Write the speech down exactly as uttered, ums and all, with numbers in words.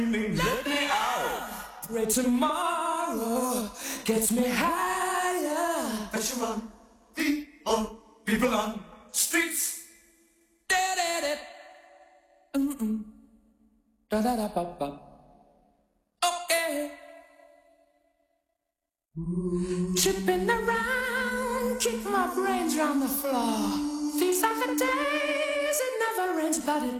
Let me out. Pray tomorrow gets me higher. I should run. People, people on streets. Da da da. Mm mm. Da da da ba ba. Okay. Tripping around, kick my brains round the floor. These are the days it never ends, but it